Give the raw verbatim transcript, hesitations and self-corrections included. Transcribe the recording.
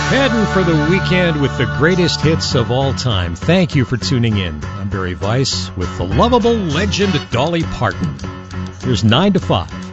Heading for the weekend with the greatest hits of all time. Thank you for tuning in. I'm Barry Weiss with the lovable legend Dolly Parton. Here's nine to five.